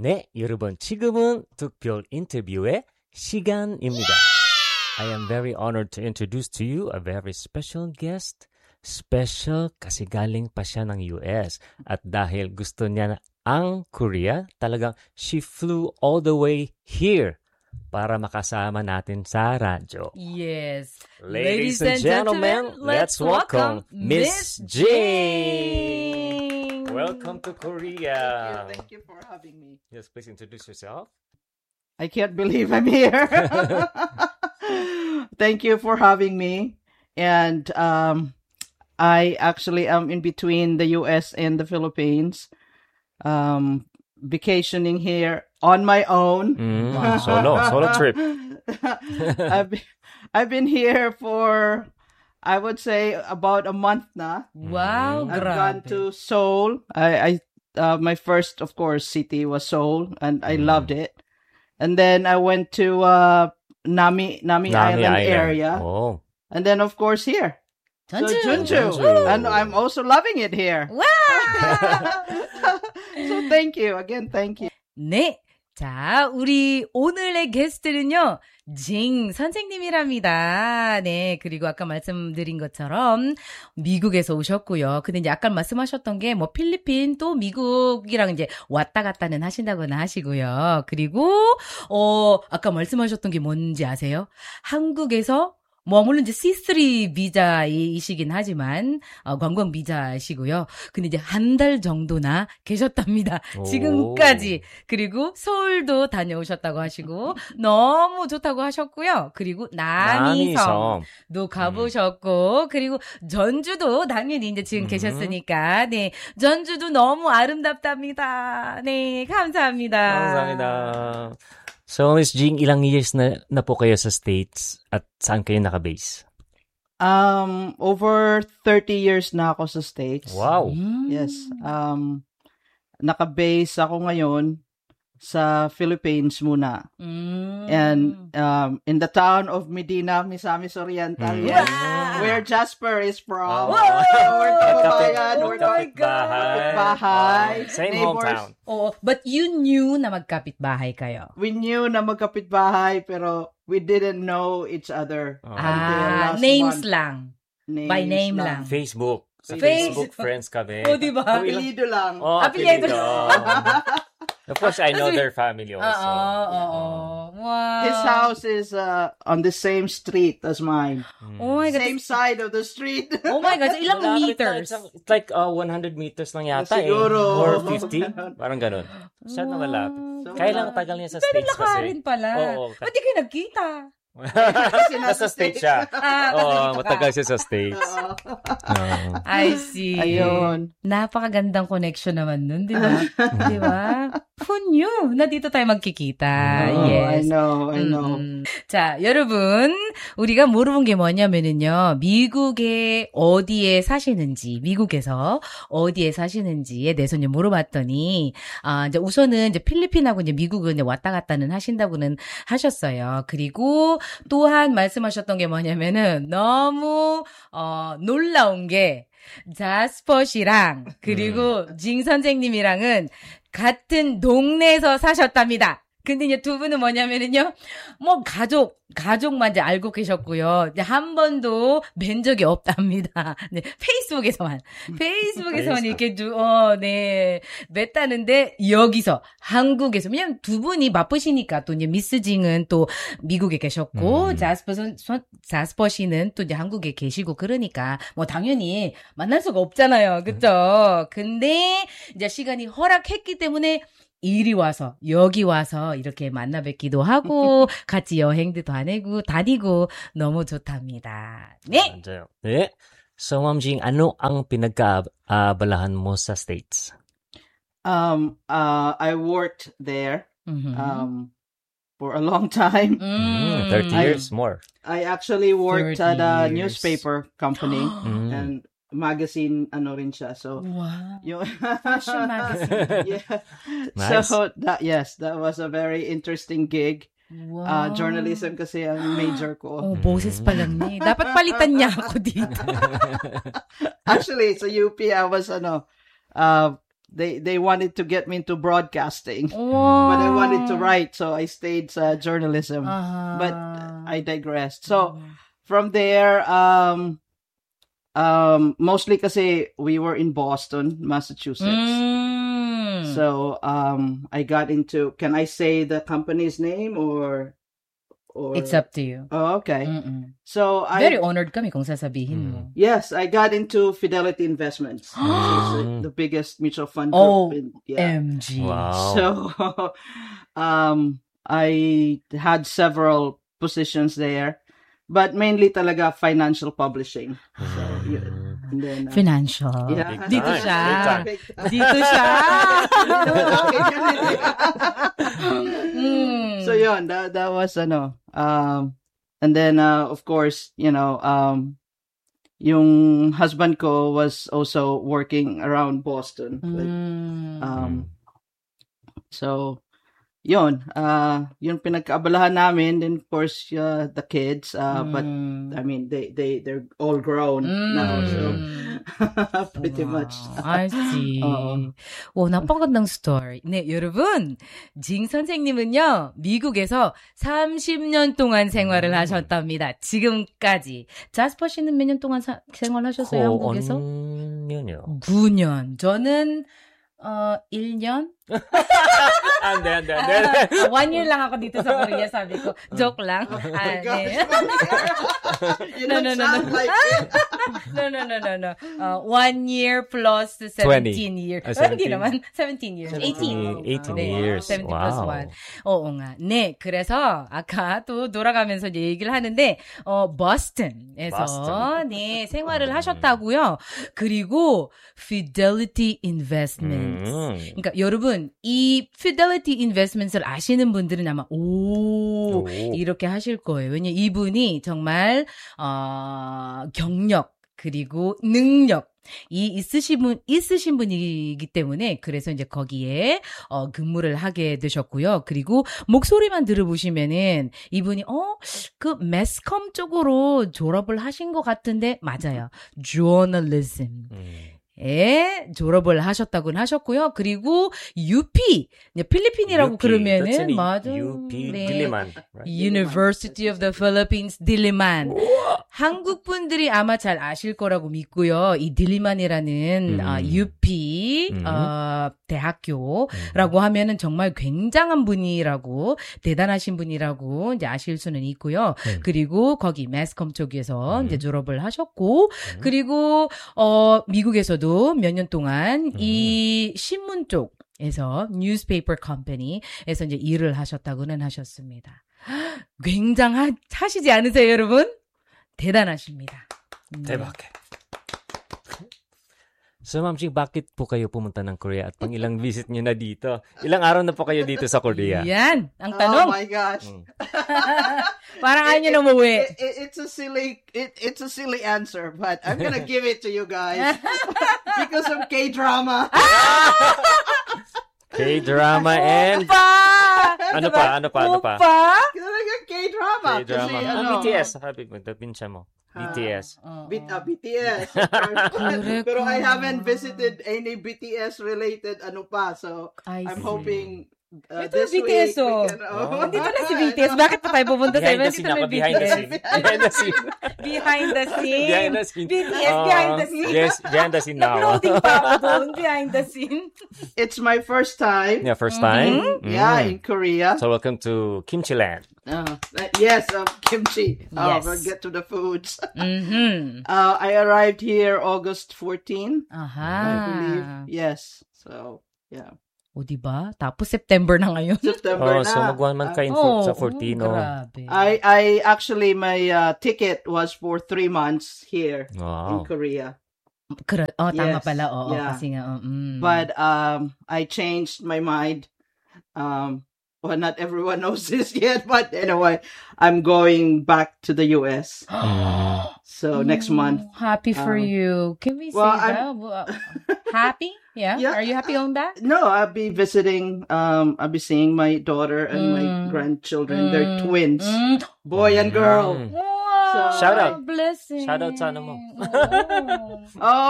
네, 여러분 지금은 특별 인터뷰의 시간입니다. I am very honored to introduce to you a very special guest. Special kasi galing pa siya ng US. At dahil gusto niya ang Korea, talagang she flew all the way here para makasama natin sa radyo. Yes. Ladies and gentlemen, let's welcome Miss Jing. Welcome to Korea. Thank you for having me. Yes, please introduce yourself. I can't believe I'm here. Thank you for having me. And I actually am in between the US and the Philippines, vacationing here on my own. Solo trip. I've been here for, I would say, about a month now. Wow, I've grabe. gone to Seoul. My first, of course, city was Seoul, and I loved it. And then I went to Nami Island area. Oh. And then, of course, here. 전주. So, Jeonju. And I'm also loving it here. 와! So, thank you. Again, thank you. 네. 자, 우리 오늘의 게스트는요, 징 선생님이랍니다. 네, 그리고 아까 말씀드린 것처럼 미국에서 오셨고요. 근데 이제 아까 말씀하셨던 게 뭐 필리핀 또 미국이랑 이제 왔다 갔다는 하신다거나 하시고요. 그리고, 아까 말씀하셨던 게 뭔지 아세요? 한국에서 물론 이제 C3 비자이시긴 하지만, 관광 비자이시고요. 근데 이제 한 달 정도나 계셨답니다. 지금까지. 그리고 서울도 다녀오셨다고 하시고, 너무 좋다고 하셨고요. 그리고 남이섬도 가보셨고, 그리고 전주도 당연히 이제 지금 계셨으니까, 네. 전주도 너무 아름답답니다. 네, 감사합니다. 감사합니다. So, Miss Jing, ilang years na po kayo sa States at saan kayo nakabase? Over 30 years na ako sa States. Wow. Yes. Nakabase ako ngayon sa Philippines muna. And in the town of Medina, Misamis Oriental, yes, where Jasper is from. We're kapitbahay. Same Neighbors. hometown. Oh, but you knew na magkapit-bahay kayo. We knew na magkapitbahay, pero we didn't know each other. Until last Names month. lang. Names By name lang. Facebook. Sa Facebook. Facebook friends kami. Oh, di ba? Apelido lang. Apelido. Of course, I know their family also. Wow. His house is on the same street as mine. Oh my God. Same side of the street. Oh my God. Ilang Malapit meters? lang. It's like 100 meters lang yata Siguro. Or 50. Parang ganun. Siya na malapit. Kaya lang tagal niya sa States kasi. Lakarin pala. Oo. Ba't di kayo nagkita? Nasa States siya. Matagal siya sa States. I see. Ayun. Napakagandang connection naman nun, di ba? Di ba? Who knew na dito tayo magkikita? Yes. I know. 자, 여러분, 우리가 물어본 게 뭐냐면은요, 미국에 어디에 사시는지, 미국에서 어디에 사시는지에 대해서 이제 물어봤더니, 이제 우선은 이제 필리핀하고 이제 미국은 이제 왔다 갔다는 하신다고는 하셨어요. 그리고 또한 말씀하셨던 게 뭐냐면은, 너무, 놀라운 게, 자스퍼 씨랑, 그리고 징 선생님이랑은 같은 동네에서 사셨답니다. 근데 이제 두 분은 뭐냐면은요, 뭐 가족만 이제 알고 계셨고요. 이제 한 번도 뵌 적이 없답니다. 네, 페이스북에서만 이렇게 네, 뵀다는데 여기서 한국에서 왜냐면 두 분이 바쁘시니까 또 이제 미스 징은 또 미국에 계셨고 자스퍼 씨는 또 이제 한국에 계시고 그러니까 뭐 당연히 만날 수가 없잖아요, 그렇죠? 근데 이제 시간이 허락했기 때문에. 이리 와서, 여기 와서 이렇게 만나 뵙기도 하고, 같이 여행도 다니고, 너무 좋답니다. 네! 맞아요. 네. So, Ma'am Jing, ano ang pinagkaabalahan mo sa States? I worked there for a long time. 30 years more. I actually worked 30 at a years. newspaper company and magazine rin siya. So Wow. yung Fashion magazine. yeah. Nice. So that was a very interesting gig. Wow. Journalism kasi ang major ko. boses pa lang niya. Dapat palitan niya ako dito. Actually, sa UP I was they wanted to get me into broadcasting, Wow. but I wanted to write, so I stayed journalism. But I digressed. So from there, mostly kasi we were in Boston, Massachusetts. So I got into. Can I say the company's name or? It's up to you. Oh, okay. So Very honored kami kung sasabihin mo. Yes, I got into Fidelity Investments, which is the biggest mutual fund group. OMG. Wow. So, I had several positions there, but mainly talaga financial publishing. So, and then, Financial. Yeah. Dito Nice. siya. Big Dito siya. So yun, that was and then of course, yung husband ko was also working around Boston. So yun pinagkaabalahan namin. Then of course the kids, but I mean they're all grown now, so pretty much. I see. napakagandang story. 네, 여러분. 징 선생님은요, 미국에서 30년 동안 생활을 하셨답니다. 지금까지. 자스퍼 씨는 몇 년 동안 생활하셨어요, 한국에서? 9년이요. 9년. 저는 1년? 안 돼. 1 year lang ako dito sa Korea, sabi ko. Joke lang. You don't sound like it. No. 1 year plus 17 years. 17. Hindi naman. 17 years. 18 years. 17 wow. plus 1. Oo nga. 네, 그래서 아까 또 돌아가면서 이제 얘기를 하는데 버스턴에서 네, 생활을 하셨다고요. 그리고 Fidelity Investments. 그러니까 여러분 이 Fidelity Investments를 아시는 분들은 아마 이렇게 하실 거예요. 왜냐면 이분이 정말 경력 그리고 능력 이 있으신 분이기 때문에 그래서 이제 거기에 근무를 하게 되셨고요. 그리고 목소리만 들어보시면은 이분이 그 매스컴 쪽으로 졸업을 하신 것 같은데 맞아요. Journalism. 에 졸업을 하셨다고는 하셨고요. 그리고 UP, 필리핀이라고 그러면은 맞아. UP Diliman. Right? University of the Philippines Diliman. 한국 분들이 아마 잘 아실 거라고 믿고요. 이 딜리만이라는 UP 대학교라고 하면은 정말 굉장한 분이라고 대단하신 분이라고 이제 아실 수는 있고요. 그리고 거기 매스컴 쪽에서 이제 졸업을 하셨고 그리고 미국에서도 몇 년 동안 이 신문 쪽에서 newspaper company에서 이제 일을 하셨다고는 하셨습니다. 굉장하시지 않으세요, 여러분? 대단하십니다. 대박해. So, Ma'am Ching, bakit po kayo pumunta ng Korea at pang ilang visit nyo na dito? Ilang araw na po kayo dito sa Korea? Yan, ang tanong. Oh my gosh. Parang ayaw nyo na umuwi. It's a silly answer, but I'm gonna give it to you guys because of K-drama. K-drama and... Ano pa? K-drama. K-drama. Kasi, BTS. Sabi mo, pinsa mo. BTS. BTS. Pero I haven't visited any BTS-related so I'm hoping this BTS, week Dito na si BTS. Bakit pa tayo pumunta sa Behind the scene ako. Behind the scene. Behind the scene. Behind the scene. BTS behind the scene. Yes, behind the scene now. Uploading pa ako doon. Behind the scene. It's my first time. Yeah, first time? Yeah, in Korea. So welcome to Kimchi Land. Yes, kimchi. Yes. We'll get to the foods. I arrived here August 14, I believe. Yes. So, yeah. O, diba? Tapos September na ngayon. September na. So mag-1 month kayo sa 14. Grabe. I actually, my ticket was for 3 months here in Korea. Tama Yes. pala. Oo, Yeah. kasi nga. But I changed my mind. Well, not everyone knows this yet, but anyway, I'm going back to the US. So next month. Happy for you. Can we say that? Happy? Yeah? Yeah. Are you happy on that? No, I'll be visiting. I'll be seeing my daughter and my grandchildren. They're twins, boy and girl. Wow. Shout out. Blessing. Shout out sa ano mo.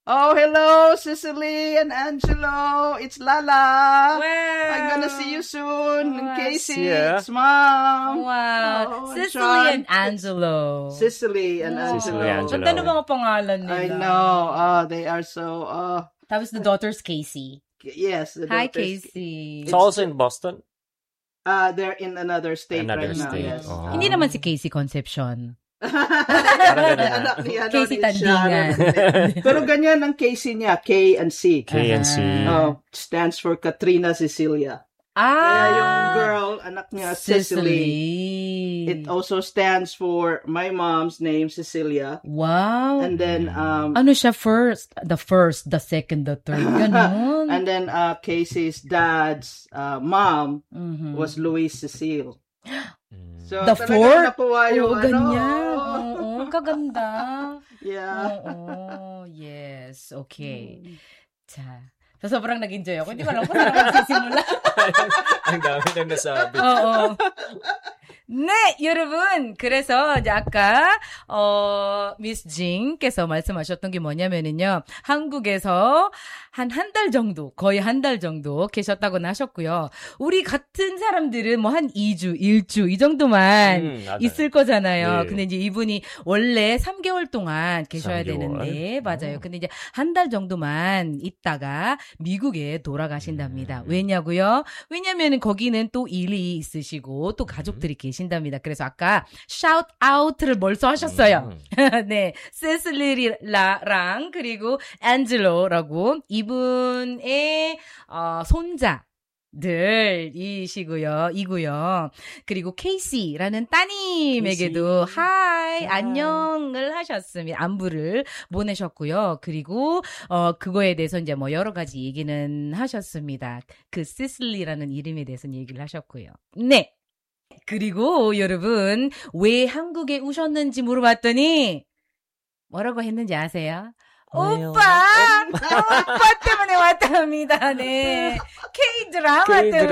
Oh, hello, Cicely and Angelo. It's Lala. Wow. I'm gonna see you soon. And Wow. Casey, Yeah. it's Mom. Wow. Oh, Cicely John. and Angelo. Cicely and Cicely, Angelo. Angelo. Ganda ng mga pangalan nila. I know. They are so. Tapos the daughter's Casey. Yes. The Hi, daughters- Casey. It's also in Boston. They're in another state Another right now. state. Yes. Oh. Hindi naman si Casey Concepcion. Parang ganun na. Anak ni ano, Casey ni Tandingan. Sharon. Pero ganyan ang Casey niya, K and C. KNC. Stands for Katrina Cecilia. Kaya yung Ah! girl, anak niya, Cicely. It also stands for my mom's name, Cecilia. Wow. And then, Ano siya first? The first, the second, the third. Ganon. and then Casey's dad's mom Mhm. was Louise Cecile. So, The talagang fourth? nakuha yung Oo, ganyan. Oo, kaganda. Yeah. Oo, yes. Okay. 자, so sobrang nag-enjoy ako. Hindi ko alam kung saan ako magsisimula. Ang dami nang nasabi. Oo. 네, 여러분. 그래서 이제 아까 미스 징께서 말씀하셨던 게 뭐냐면은요. 한국에서 한 달 정도, 거의 한 달 정도 계셨다고 하셨고요. 우리 같은 사람들은 뭐 한 2주, 1주 이 정도만 맞아요. 있을 거잖아요. 네. 근데 이제 이분이 원래 3개월 동안 계셔야 3개월. 되는데 맞아요. 근데 이제 한 달 정도만 있다가 미국에 돌아가신답니다. 왜냐고요? 왜냐면은 거기는 또 일이 있으시고 또 가족들이 계신답니다. 그래서 아까 shout out를 벌써 하셨어요. 네, 세슬리랑 그리고 앤젤로라고 이분의 이고요. 그리고 케이시라는 따님에게도 하이 안녕을 하셨습니다. 안부를 보내셨고요. 그리고 그거에 대해서 이제 뭐 여러 가지 얘기는 하셨습니다. 그 시슬리라는 이름에 대해서는 얘기를 하셨고요. 네. 그리고 여러분 왜 한국에 오셨는지 물어봤더니 뭐라고 했는지 아세요? 왜요? 오빠 때문에 왔답니다. 네. K-드라마 때문에.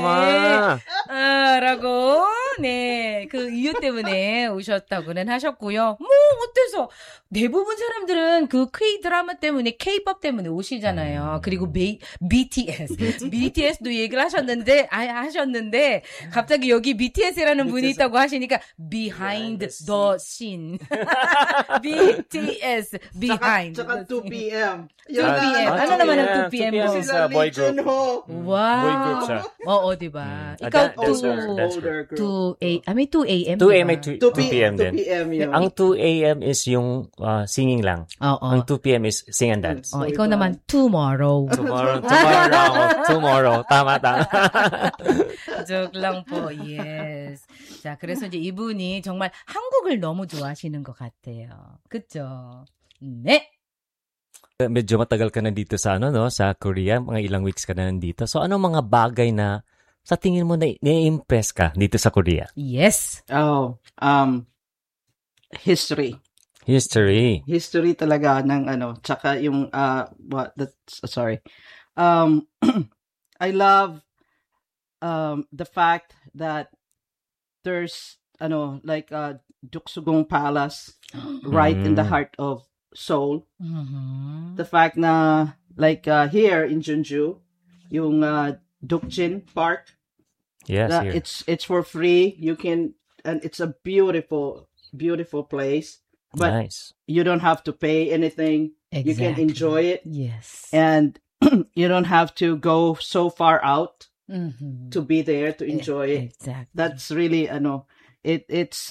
라고, 네. 그 이유 때문에 오셨다고는 하셨고요. 뭐, 어때서? 대부분 사람들은 그 K-드라마 때문에, K-pop 때문에 오시잖아요. 그리고 BTS도 얘기를 하셨는데, 갑자기 여기 BTS라는 분이 있다고 하시니까, behind the scene. BTS, behind. Tsaka 2 p.m. 2 p.m. Ano naman ang 2 p.m. mo? Sa boy group. Wow. Boy group siya. Oo, diba? Mm. Ikaw, That's her. 2 2 a.m. 2 a.m. ay diba? 2 p.m. din. 2 p.m. yun. Ang 2 a.m. is yung singing lang. Oo. Ang 2 p.m. is sing and dance. Oh, ikaw naman, tomorrow. Tomorrow. Tama. Joke lang po, yes. 자, 그래서 이제 이분이 정말 한국을 너무 좋아하시는 것 같아요. 그쵸? 네. Medyo matagal ka na dito sa sa Korea, mga ilang weeks ka na nandito. So ano mga bagay na sa tingin mo na na-impress ka dito sa Korea? Yes. History. History talaga ng tsaka yung I love the fact that there's Duksugong Palace right in the heart of Seoul. Mm-hmm. The fact na here in Jeonju, yung Dukjin Park, Yes, here. it's for free. You can, and it's a beautiful place. But Nice. you don't have to pay anything. You can Exactly. enjoy it, Yes. and you don't have to go so far out Mm-hmm. to be there to enjoy it. Exactly. That's really it's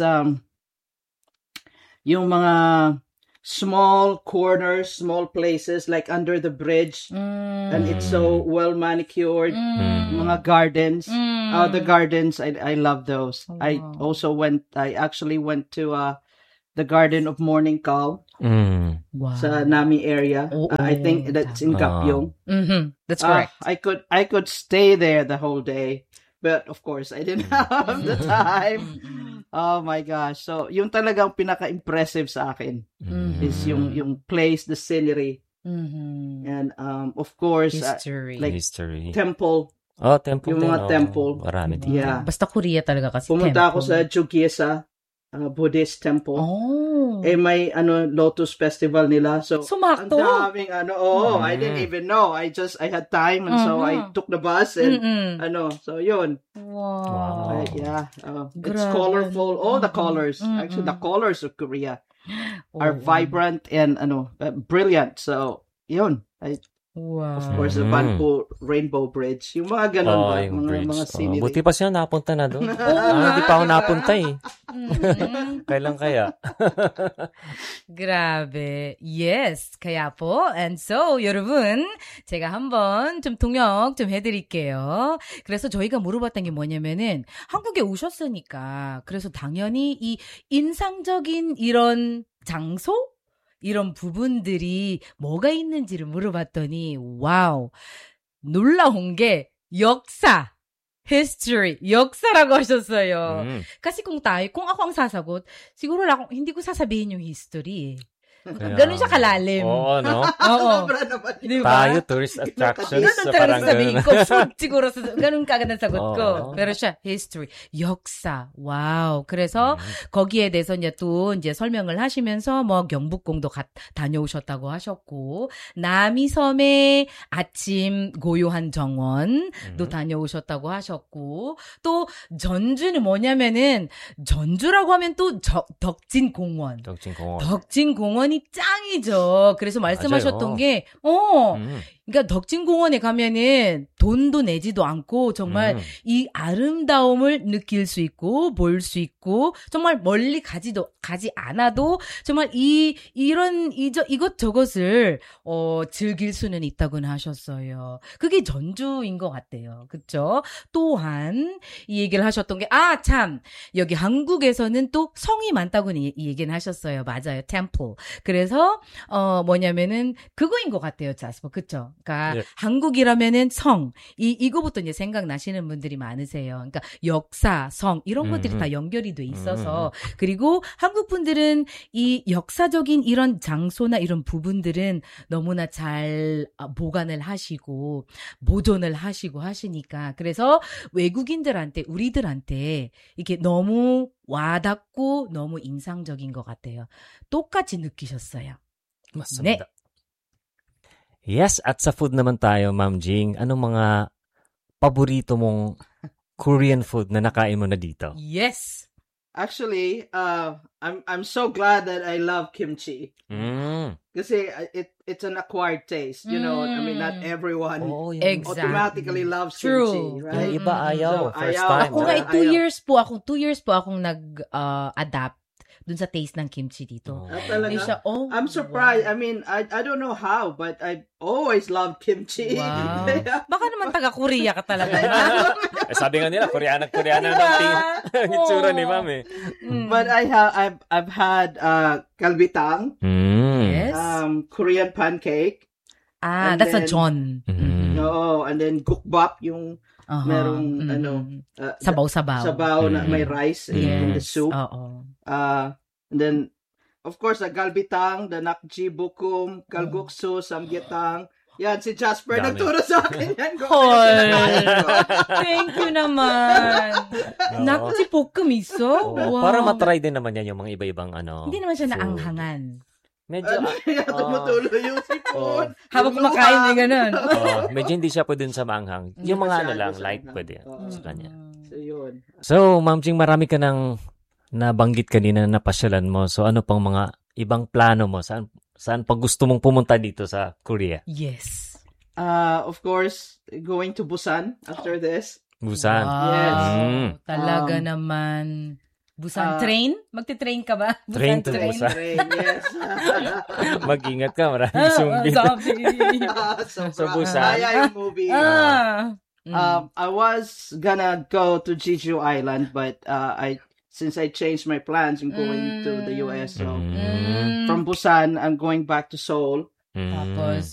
yung mga small corners, small places like under the bridge, and it's so well manicured. Mga gardens. The gardens, I love those. Wow. I actually went to the Garden of Morning Calm Wow. sa Nami area. Oo. I think that's in Gapyeong. Mm-hmm. That's correct. I could stay there the whole day, but of course I didn't have the time. Oh my gosh. So, yung talagang pinaka-impressive sa akin is yung place, the scenery, and of course History. History. temple. Oh, temple Yung din. mga temple. Marami din. Yeah. Basta Korea talaga kasi Pumunta ako temple. sa Jugyesa Buddhist temple. Oh. may Lotus Festival nila. So, Sumakto. ang daming I didn't even know. I had time and so I took the bus and so yun. Wow. Yeah. It's colorful. All the colors. Actually, the colors of Korea are vibrant and brilliant. So, yun. Wow. Of course, the Banpu Rainbow Bridge. Yung mga ganun ba? Yung Mga scenery. Buti pa siya napunta na doon. Hindi pa ako napunta eh. Kailan kaya? Grabe. Yes. kaya po. And so, 여러분, 제가 한번 좀 통역 좀 해드릴게요. 그래서 저희가 물어봤던 게 뭐냐면은, 한국에 오셨으니까, 그래서 당연히 이 인상적인 이런 장소? 이런 부분들이 뭐가 있는지를 물어봤더니 와우 놀라운 게 역사 history 역사라고 ha셨어요. Kasi kung ako ang sasagot siguro lang hindi ko sasabihin yung history. Ganun siya kalalim. Oo, no? Oo. Diba? Tayo, tourist attractions. Ganun talaga sabihin ko. Food siguro. Ganun kagad ang sagot ko. Pero siya, history. 역사. 와우. 그래서 거기에 대해서 이제 또 이제 설명을 하시면서 뭐 경복궁도 다녀오셨다고 하셨고, 남이섬의 아침 고요한 정원도 다녀오셨다고 하셨고, 또 전주는 뭐냐면은, 전주라고 하면 또 덕진공원. 덕진공원이 짱이죠. 그래서 말씀하셨던 게, 그러니까 덕진공원에 가면은 돈도 내지도 않고 정말 이 아름다움을 느낄 수 있고 볼 수 있고 정말 멀리 가지 않아도 정말 이것저것을 즐길 수는 있다고는 하셨어요. 그게 전주인 것 같아요. 그렇죠? 또한 이 얘기를 하셨던 게 참 여기 한국에서는 또 성이 많다고는 이 얘기는 하셨어요. 맞아요. 템플. 그래서 뭐냐면은 그거인 것 같아요. 자스퍼. 그렇죠? 그러니까 네. 한국이라면은 성 이거부터 이제 생각나시는 분들이 많으세요. 그러니까 역사, 성 이런 것들이 다 연결이 돼 있어서 그리고 한국 분들은 이 역사적인 이런 장소나 이런 부분들은 너무나 잘 보관을 하시고 보존을 하시고 하시니까 그래서 외국인들한테 우리들한테 이게 너무 와닿고 너무 인상적인 것 같아요. 똑같이 느끼셨어요. 맞습니다. 네. Yes, at sa food naman tayo, Ma'am Jing. Anong mga paborito mong Korean food na nakain mo na dito? Yes. Actually, I'm so glad that I love kimchi. Kasi it's an acquired taste, you know. I mean, not everyone automatically loves kimchi, right? Yung iba ayaw. So, first time. Ako nga, 2 years po akong nag-adapt dun sa taste ng kimchi dito. Talaga? I'm surprised. Wow. I mean, I don't know how, but I always loved kimchi. Wow. Baka naman taga-Korea ka talaga. Sabi nga nila, Koreana ng itsura ni Ma'am eh. But I've had kalbitang. Yes. Korean pancake. That's a John. No, and then gukbap, yung merong sabaw na may rice in the soup. And then of course the galbitang, the nakji bukum, kalguksu, samgyetang. Yan si Jasper nagturo sa akin yan. Thank you naman. Nakji bukum 있어? Wow. Para matry din naman yan yung mga iba-ibang Hindi naman siya naanghangan. Medyo tumutulo yung sipon. Habang kumakain din ganun. Medyo hindi siya pwede sa maanghang. Yung mga lang, light pwede sa kanya. So, yun. So, Ma'am Jing, marami ka nang nabanggit kanina na napasyalan mo. So, ano pang mga ibang plano mo? Saan pa gusto mong pumunta dito sa Korea? Yes. Of course, going to Busan after this. Busan? Wow. Yes. Talaga naman. Busan train? Magte-train ka ba? Busan train. Train, yes. Mag-ingat ka, maraming zombie. So, Busan. Yung movie. I was gonna go to Jeju Island, but since I changed my plans, I'm going to the US. So from Busan, I'm going back to Seoul. Tapos